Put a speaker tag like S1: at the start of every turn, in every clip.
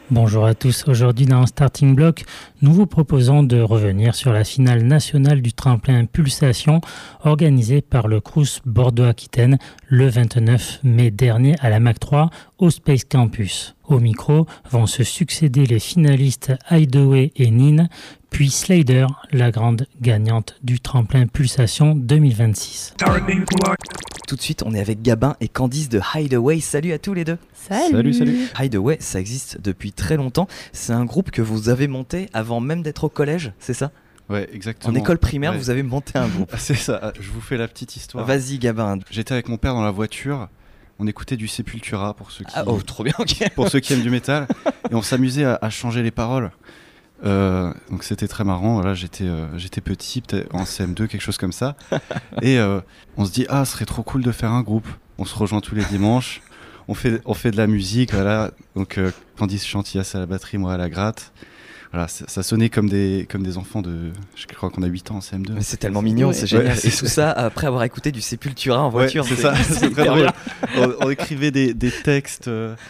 S1: Bonjour à tous, aujourd'hui dans Starting Block, nous vous proposons de revenir sur la finale nationale du tremplin Pulsation organisée par le Crous Bordeaux-Aquitaine le 29 mai dernier à la MAC 3 au Space Campus. Au micro vont se succéder les finalistes Hideaway et Nin, puis Slader, la grande gagnante du tremplin Pulsation 2026.
S2: Tout de suite, on est avec Gabin et Candice de Hideaway. Salut à tous les deux.
S3: Salut.
S2: Hideaway, ça existe depuis très longtemps. C'est un groupe que vous avez monté avant même d'être au collège, c'est ça ?
S3: Ouais, exactement.
S2: En école primaire,
S3: ouais.
S2: Vous avez monté un groupe.
S3: C'est ça, je vous fais la petite histoire.
S2: Vas-y Gabin.
S3: J'étais avec mon père dans la voiture, on écoutait du Sepultura pour ceux qui,
S2: trop bien, ok.
S3: pour ceux qui aiment du métal, et on s'amusait à changer les paroles. Donc c'était très marrant, voilà, j'étais petit, peut-être en CM2, quelque chose comme ça. Et on se dit, ce serait trop cool de faire un groupe. On se rejoint tous les dimanches, on fait de la musique, voilà. Donc Candice Chantillas à la batterie, moi à la gratte. Voilà, ça sonnait comme des enfants de... Je crois qu'on a 8 ans en CM2.
S2: Mais c'est tellement mignon, c'est génial.
S3: Ouais,
S2: et tout ça après avoir écouté du Sepultura en voiture.
S3: Ouais, c'est ça, c'est très drôle. On écrivait des textes,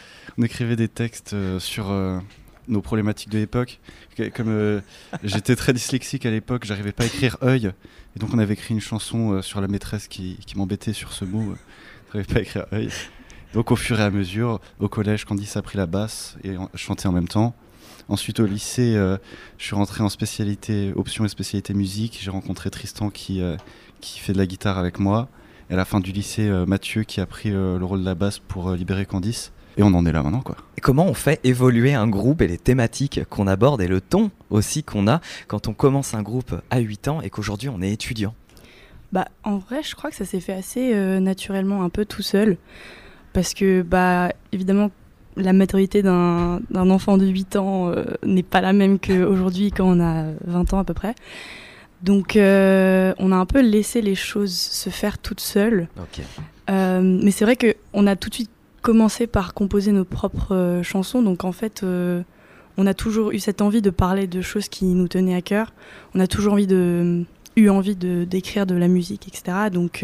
S3: sur nos problématiques de l'époque. Comme j'étais très dyslexique à l'époque, j'arrivais pas à écrire œil. Et donc on avait écrit une chanson sur la maîtresse qui m'embêtait sur ce mot. J'arrivais pas à écrire œil. Donc au fur et à mesure, au collège, Candice a pris la basse et chantait en même temps. Ensuite au lycée, je suis rentré en option et spécialité musique. J'ai rencontré Tristan qui fait de la guitare avec moi. Et à la fin du lycée, Mathieu qui a pris le rôle de la basse pour libérer Candice. Et on en est là maintenant, quoi.
S2: Et comment on fait évoluer un groupe et les thématiques qu'on aborde et le ton aussi qu'on a quand on commence un groupe à 8 ans et qu'aujourd'hui on est étudiant ?
S4: En vrai, je crois que ça s'est fait assez naturellement, un peu tout seul. Parce que, évidemment, la maturité d'un enfant de 8 ans n'est pas la même qu'aujourd'hui quand on a 20 ans à peu près. Donc, on a un peu laissé les choses se faire toutes seules.
S2: Okay.
S4: Mais c'est vrai qu'on a tout de suite commencé par composer nos propres chansons. Donc, en fait, on a toujours eu cette envie de parler de choses qui nous tenaient à cœur. On a toujours eu envie d'écrire de la musique, etc. Donc,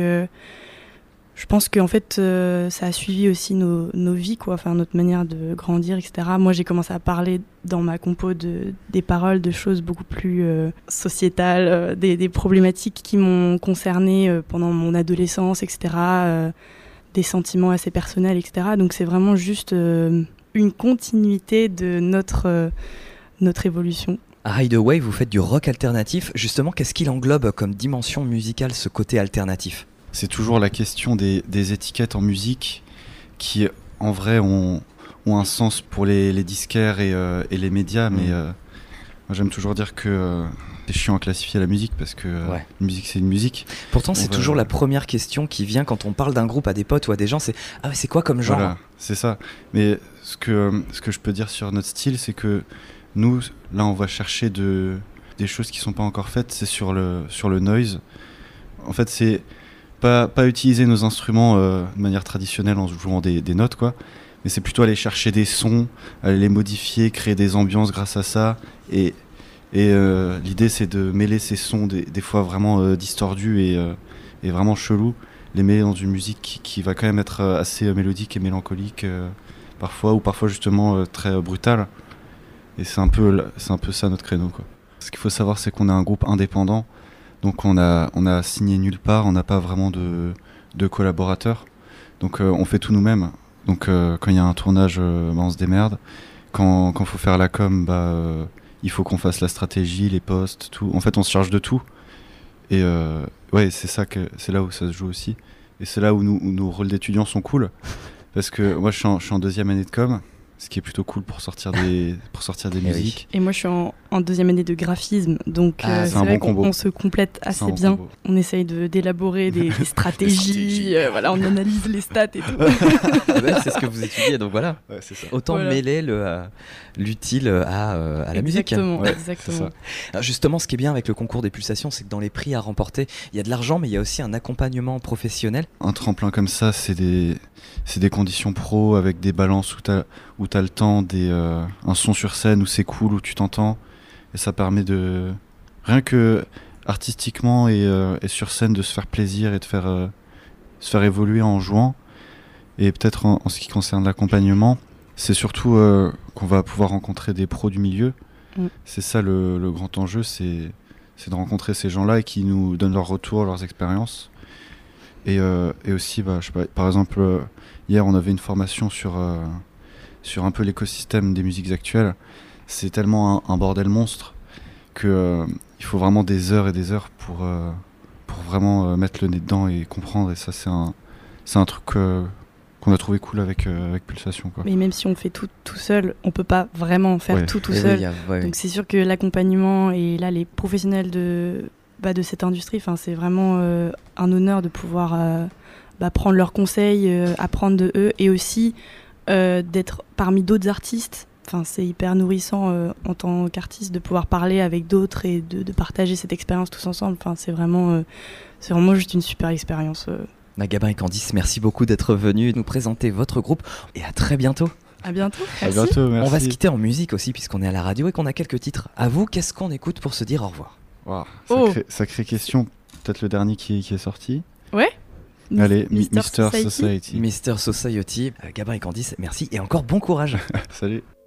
S4: je pense qu'en fait, ça a suivi aussi nos vies, quoi, enfin, notre manière de grandir, etc. Moi, j'ai commencé à parler dans ma compo des paroles, de choses beaucoup plus sociétales, des problématiques qui m'ont concernée pendant mon adolescence, etc., des sentiments assez personnels, etc. Donc, c'est vraiment juste une continuité de notre évolution.
S2: À Hideaway, vous faites du rock alternatif. Justement, qu'est-ce qu'il englobe comme dimension musicale, ce côté alternatif ?
S3: C'est toujours la question des étiquettes en musique qui, en vrai, ont un sens pour les disquaires et les médias. Mais moi, j'aime toujours dire que c'est chiant à classifier la musique parce que une musique, c'est une musique.
S2: Pourtant, c'est toujours la première question qui vient quand on parle d'un groupe à des potes ou à des gens. C'est « Ah, c'est quoi comme genre ?»
S3: Voilà, c'est ça. Mais ce que je peux dire sur notre style, c'est que nous, là, on va chercher des choses qui ne sont pas encore faites. C'est sur le noise. En fait, c'est... Pas utiliser nos instruments de manière traditionnelle en jouant des notes, quoi. Mais c'est plutôt aller chercher des sons, aller les modifier, créer des ambiances grâce à ça. Et l'idée, c'est de mêler ces sons des fois vraiment distordus et vraiment chelous, les mêler dans une musique qui va quand même être assez mélodique et mélancolique parfois, ou parfois justement très brutale. Et c'est un peu ça notre créneau, quoi. Ce qu'il faut savoir, c'est qu'on est un groupe indépendant. Donc on a signé nulle part, on n'a pas vraiment de collaborateurs. Donc on fait tout nous-mêmes. Donc quand il y a un tournage, on se démerde. Quand faut faire la com, il faut qu'on fasse la stratégie, les posts, tout. En fait, on se charge de tout. Et c'est là où ça se joue aussi. Et c'est là où nos rôles d'étudiants sont cool. Parce que moi, je suis en deuxième année de com. Ce qui est plutôt cool pour sortir des musiques.
S4: Et moi, je suis en deuxième année de graphisme, donc c'est vrai qu'on se complète assez bien. Combo. On essaye d'élaborer des stratégies, voilà, on analyse les stats et tout.
S2: C'est ce que vous étudiez, donc voilà. Ouais, c'est ça. Autant mêler l'utile à la musique.
S4: Exactement.
S2: Alors justement, ce qui est bien avec le concours des pulsations, c'est que dans les prix à remporter, il y a de l'argent, mais il y a aussi un accompagnement professionnel.
S3: Un tremplin comme ça, c'est des conditions pro avec des balances où t'as le temps, un son sur scène où c'est cool, où tu t'entends, et ça permet de, rien que artistiquement et sur scène, de se faire plaisir et de se faire évoluer en jouant. Et peut-être en ce qui concerne l'accompagnement, c'est surtout qu'on va pouvoir rencontrer des pros du milieu. C'est ça le grand enjeu, c'est de rencontrer ces gens-là et qui nous donnent leur retour, leurs expériences. Et aussi, je sais pas, par exemple, hier on avait une formation sur un peu l'écosystème des musiques actuelles. C'est tellement un bordel monstre que il faut vraiment des heures et des heures pour vraiment mettre le nez dedans et comprendre. Et ça, c'est un truc qu'on a trouvé cool avec Pulsation, quoi.
S4: Mais même si on fait tout seul, on peut pas vraiment faire tout seul. Donc c'est sûr que l'accompagnement et là les professionnels de cette industrie, c'est vraiment un honneur de pouvoir prendre leurs conseils, apprendre de eux et aussi d'être parmi d'autres artistes. C'est hyper nourrissant en tant qu'artiste de pouvoir parler avec d'autres et de partager cette expérience tous ensemble. C'est vraiment juste une super expérience.
S2: Gabin et Candice, merci beaucoup d'être venus nous présenter votre groupe et à très bientôt.
S4: À bientôt.
S3: Merci. À bientôt, merci.
S2: On va se quitter en musique aussi puisqu'on est à la radio et qu'on a quelques titres. À vous, qu'est-ce qu'on écoute pour se dire au revoir?
S3: Sacrée question. Peut-être le dernier qui est sorti.
S4: Ouais.
S3: Allez, Mr. Society.
S2: Mr. Society. Gabin et Candice, merci et encore bon courage.
S3: Salut.